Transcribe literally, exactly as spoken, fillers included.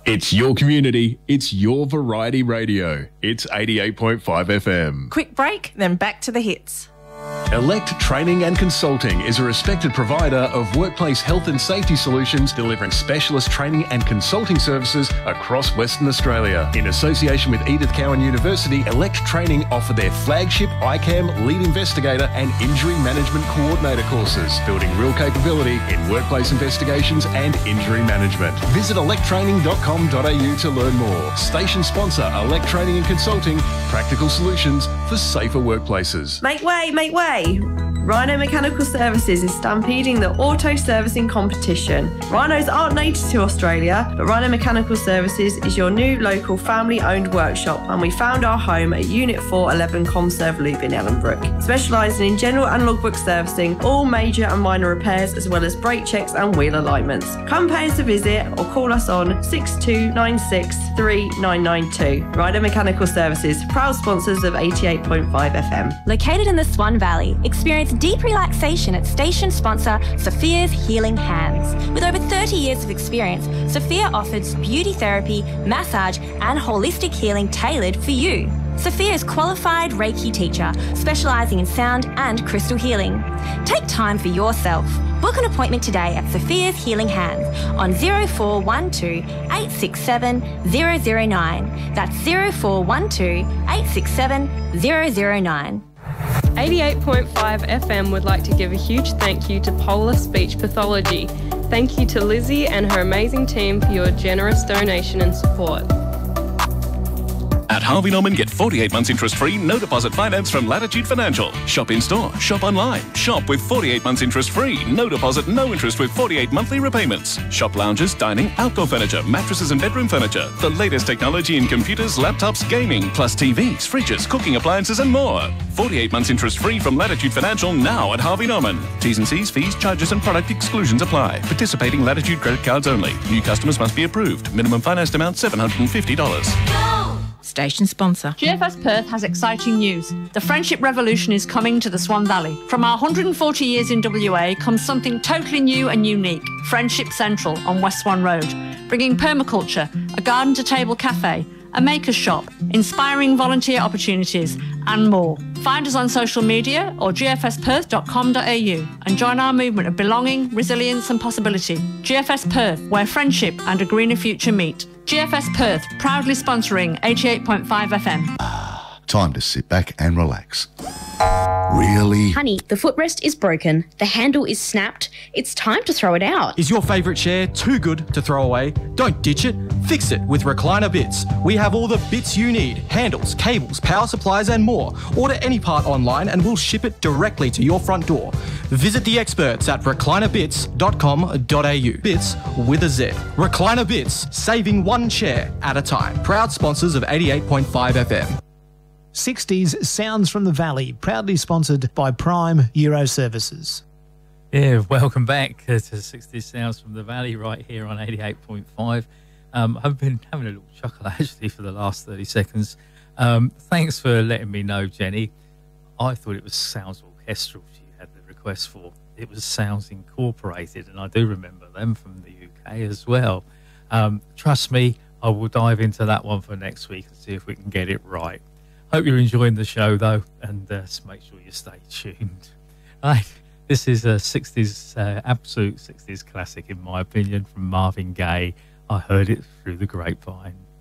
It's your community. It's your variety radio. It's eighty-eight point five F M. Quick break, then back to the hits. Elect Training and Consulting is a respected provider of workplace health and safety solutions, delivering specialist training and consulting services across Western Australia. In association with Edith Cowan University, Elect Training offer their flagship I CAM Lead Investigator and Injury Management Coordinator courses, building real capability in workplace investigations and injury management. Visit elect training dot com dot a u to learn more. Station sponsor Elect Training and Consulting, practical solutions for safer workplaces. Make way, make way. Rhino Mechanical Services is stampeding the auto servicing competition. Rhinos aren't native to Australia, but Rhino Mechanical Services is your new local family-owned workshop, and we found our home at Unit four eleven Comserve Loop in Ellenbrook, specialising in general and logbook servicing, all major and minor repairs, as well as brake checks and wheel alignments. Come pay us a visit or call us on six two nine six three nine nine two. Rhino Mechanical Services, proud sponsors of eighty-eight point five F M. Located in the Swan Valley, experience deep relaxation at station sponsor Sophia's Healing Hands. With over thirty years of experience, Sophia offers beauty therapy, massage and holistic healing tailored for you. Sophia's qualified Reiki teacher, specialising in sound and crystal healing. Take time for yourself. Book an appointment today at Sophia's Healing Hands on zero four one two eight six seven zero zero nine. That's zero four one two eight six seven zero zero nine. eighty-eight point five F M would like to give a huge thank you to Polar Speech Pathology. Thank you to Lizzie and her amazing team for your generous donation and support. At Harvey Norman, get forty-eight months interest-free, no deposit finance from Latitude Financial. Shop in-store, shop online. Shop with forty-eight months interest-free, no deposit, no interest with forty-eight monthly repayments. Shop lounges, dining, outdoor furniture, mattresses and bedroom furniture. The latest technology in computers, laptops, gaming, plus T Vs, fridges, cooking appliances and more. forty-eight months interest-free from Latitude Financial now at Harvey Norman. T's and C's, fees, charges and product exclusions apply. Participating Latitude credit cards only. New customers must be approved. Minimum financed amount seven hundred fifty dollars. Station sponsor. G F S Perth has exciting news. The Friendship Revolution is coming to the Swan Valley. From our one hundred forty years in W A comes something totally new and unique. Friendship Central on West Swan Road, bringing permaculture, a garden to table cafe, a maker's shop, inspiring volunteer opportunities and more. Find us on social media or g f s perth dot com dot a u and join our movement of belonging, resilience and possibility. G F S Perth, where friendship and a greener future meet. G F S Perth, proudly sponsoring eighty-eight point five F M. Time to sit back and relax. Really? Honey, the footrest is broken, the handle is snapped, it's time to throw it out. Is your favourite chair too good to throw away? Don't ditch it, fix it with Recliner Bits. We have all the bits you need, handles, cables, power supplies and more. Order any part online and we'll ship it directly to your front door. Visit the experts at recliner bits dot com dot a u. Bits with a Z. Recliner Bits, saving one chair at a time. Proud sponsors of eighty-eight point five F M. sixties Sounds from the Valley, proudly sponsored by Prime Euro Services. Yeah, welcome back to sixties Sounds from the Valley right here on eighty-eight point five. Um, I've been having a little chuckle actually for the last thirty seconds. Um, thanks for letting me know, Jenny. I thought it was Sounds Orchestral she had the request for. It was Sounds Incorporated, and I do remember them from the U K as well. Um, trust me, I will dive into that one for next week and see if we can get it right. Hope you're enjoying the show, though, and uh, make sure you stay tuned. Right, this is a sixties, uh, absolute sixties classic, in my opinion, from Marvin Gaye. I heard it through the grapevine.